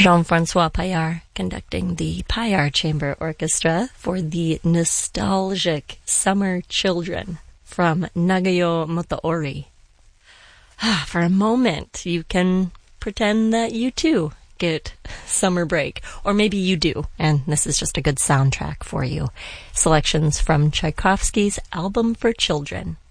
Jean-Francois Paillard conducting the Paillard Chamber Orchestra for the nostalgic Summer Children from Nagayo Motoori. For a moment, you can pretend that you too get summer break, or maybe you do, and this is just a good soundtrack for you. Selections from Tchaikovsky's Album for Children.